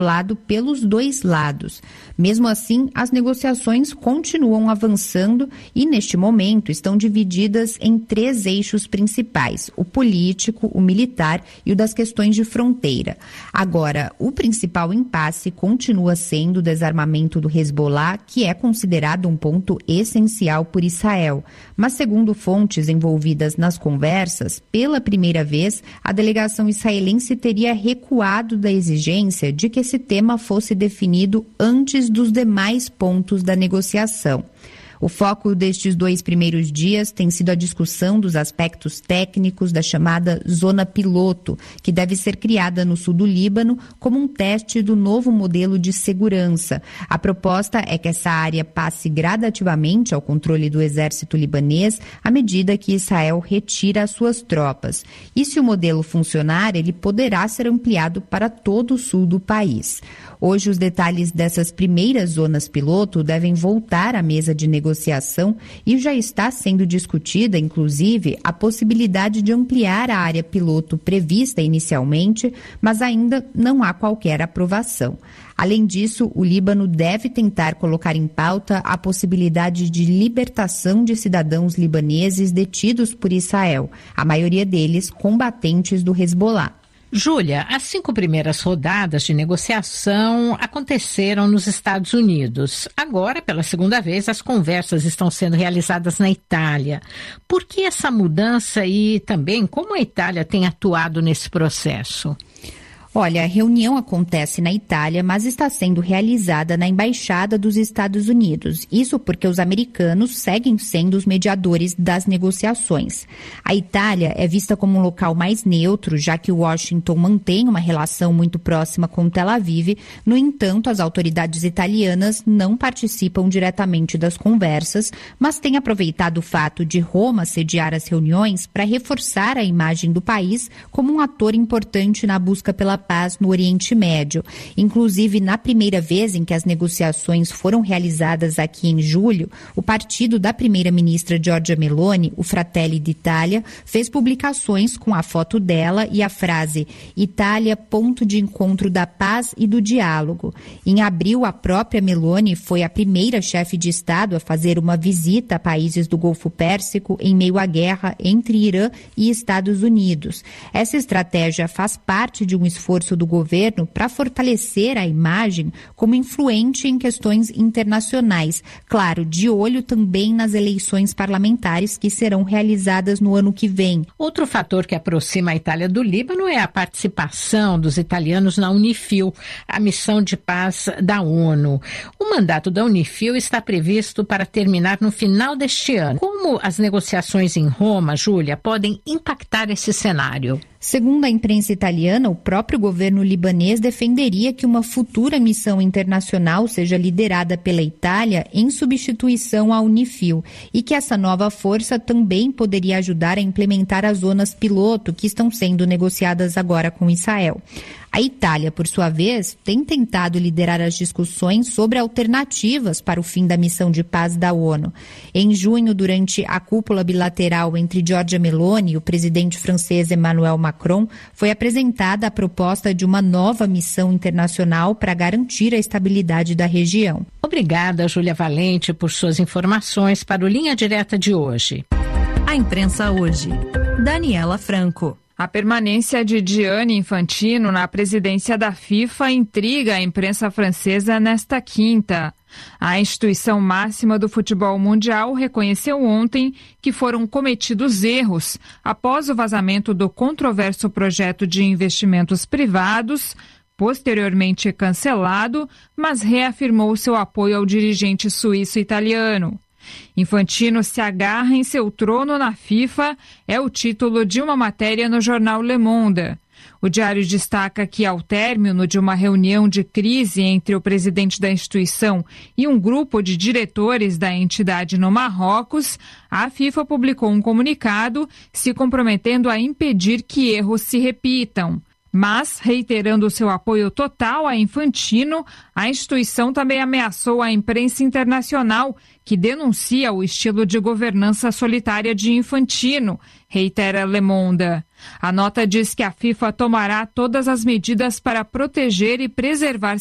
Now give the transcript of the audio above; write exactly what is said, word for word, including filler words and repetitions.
lado pelos dois lados. Mesmo assim, as negociações continuam avançando e, neste momento, estão divididas em três eixos principais: o político, o militar e o das questões de fronteira. Agora, o principal impasse continua sendo o desarmamento do Hezbollah, que é considerado um ponto essencial por Israel. Mas, segundo fontes envolvidas nas conversas, pela primeira vez, a delegação israelense teria recuado da exigência de que esse tema fosse definido antes dos demais pontos da negociação. O foco destes dois primeiros dias tem sido a discussão dos aspectos técnicos da chamada zona piloto, que deve ser criada no sul do Líbano como um teste do novo modelo de segurança. A proposta é que essa área passe gradativamente ao controle do exército libanês à medida que Israel retira as suas tropas. E se o modelo funcionar, ele poderá ser ampliado para todo o sul do país. Hoje, os detalhes dessas primeiras zonas piloto devem voltar à mesa de negociação e já está sendo discutida, inclusive, a possibilidade de ampliar a área piloto prevista inicialmente, mas ainda não há qualquer aprovação. Além disso, o Líbano deve tentar colocar em pauta a possibilidade de libertação de cidadãos libaneses detidos por Israel, a maioria deles combatentes do Hezbollah. Júlia, as cinco primeiras rodadas de negociação aconteceram nos Estados Unidos. Agora, pela segunda vez, as conversas estão sendo realizadas na Itália. Por que essa mudança e também como a Itália tem atuado nesse processo? Olha, a reunião acontece na Itália, mas está sendo realizada na Embaixada dos Estados Unidos. Isso porque os americanos seguem sendo os mediadores das negociações. A Itália é vista como um local mais neutro, já que Washington mantém uma relação muito próxima com Tel Aviv. No entanto, as autoridades italianas não participam diretamente das conversas, mas têm aproveitado o fato de Roma sediar as reuniões para reforçar a imagem do país como um ator importante na busca pela paz no Oriente Médio. Inclusive, na primeira vez em que as negociações foram realizadas aqui em julho, o partido da primeira-ministra Giorgia Meloni, o Fratelli d'Italia, fez publicações com a foto dela e a frase "Itália, ponto de encontro da paz e do diálogo". Em abril, a própria Meloni foi a primeira chefe de Estado a fazer uma visita a países do Golfo Pérsico em meio à guerra entre Irã e Estados Unidos. Essa estratégia faz parte de um esforço do governo para fortalecer a imagem como influente em questões internacionais. Claro, de olho também nas eleições parlamentares que serão realizadas no ano que vem. Outro fator que aproxima a Itália do Líbano é a participação dos italianos na Unifil, a missão de paz da ONU. O mandato da Unifil está previsto para terminar no final deste ano. Como as negociações em Roma, Júlia, podem impactar esse cenário? Segundo a imprensa italiana, o próprio governo libanês defenderia que uma futura missão internacional seja liderada pela Itália em substituição à Unifil e que essa nova força também poderia ajudar a implementar as zonas piloto que estão sendo negociadas agora com Israel. A Itália, por sua vez, tem tentado liderar as discussões sobre alternativas para o fim da missão de paz da ONU. Em junho, durante a cúpula bilateral entre Giorgia Meloni e o presidente francês Emmanuel Macron, foi apresentada a proposta de uma nova missão internacional para garantir a estabilidade da região. Obrigada, Júlia Valente, por suas informações para o Linha Direta de hoje. A imprensa hoje. Daniela Franco. A permanência de Gianni Infantino na presidência da FIFA intriga a imprensa francesa nesta quinta. A instituição máxima do futebol mundial reconheceu ontem que foram cometidos erros após o vazamento do controverso projeto de investimentos privados, posteriormente cancelado, mas reafirmou seu apoio ao dirigente suíço-italiano. Infantino se agarra em seu trono na FIFA, é o título de uma matéria no jornal Le Monde. O diário destaca que, ao término de uma reunião de crise entre o presidente da instituição e um grupo de diretores da entidade no Marrocos, a FIFA publicou um comunicado se comprometendo a impedir que erros se repitam. Mas, reiterando seu apoio total a Infantino, a instituição também ameaçou a imprensa internacional, que denuncia o estilo de governança solitária de Infantino, reitera Le Monde. A nota diz que a FIFA tomará todas as medidas para proteger e preservar